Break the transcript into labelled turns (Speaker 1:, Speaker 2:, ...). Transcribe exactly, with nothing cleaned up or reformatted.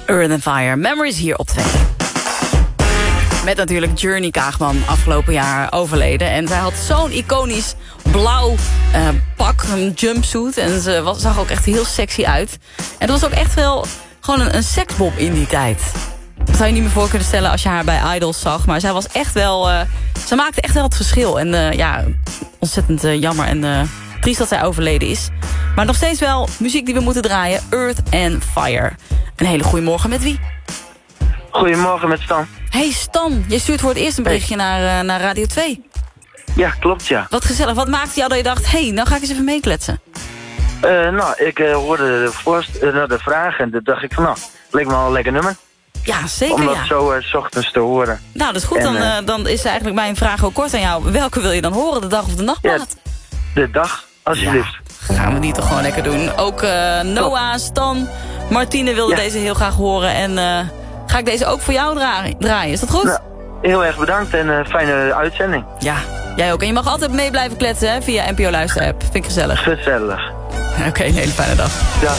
Speaker 1: Earth and Fire, Memories hier op twee. Met natuurlijk Journey Kaagman, afgelopen jaar overleden. En zij had zo'n iconisch blauw uh, pak, een jumpsuit. En ze was, zag ook echt heel sexy uit. En het was ook echt wel gewoon een, een seksbom in die tijd. Dat zou je niet meer voor kunnen stellen als je haar bij Idols zag. Maar zij was echt wel... Uh, ze maakte echt wel het verschil. En uh, ja, ontzettend uh, jammer en uh, triest dat zij overleden is. Maar nog steeds wel muziek die we moeten draaien. Earth and Fire. Een hele goede morgen met wie?
Speaker 2: Goedemorgen met Stan.
Speaker 1: Hey Stan, je stuurt voor het eerst een berichtje hey. naar, uh, naar Radio twee.
Speaker 2: Ja, klopt ja.
Speaker 1: Wat gezellig. Wat maakte jou dat je dacht, hé, hey, nou ga ik eens even meekletsen?
Speaker 2: Uh, nou, ik uh, hoorde de, voorst, uh, de vraag en toen dacht ik van, nou, leek me wel een lekker nummer.
Speaker 1: Ja, zeker
Speaker 2: Om dat
Speaker 1: ja.
Speaker 2: zo uh, 's ochtends te horen.
Speaker 1: Nou, dat is goed. En, dan, uh, dan is eigenlijk mijn vraag ook kort aan jou. Welke wil je dan horen, de dag of de nachtplaat?
Speaker 2: Ja, de dag, alsjeblieft.
Speaker 1: Ja, gaan we die toch gewoon lekker doen. Ook uh, Noah, Stan, Martine wilde ja. deze heel graag horen. En uh, ga ik deze ook voor jou dra draaien. Is dat goed?
Speaker 2: Nou, heel erg bedankt en uh, fijne uitzending.
Speaker 1: Ja, jij ook. En je mag altijd mee blijven kletsen hè, via N P O Luister app. Vind ik gezellig.
Speaker 2: Gezellig.
Speaker 1: Oké, okay, een hele fijne dag.
Speaker 2: Ja.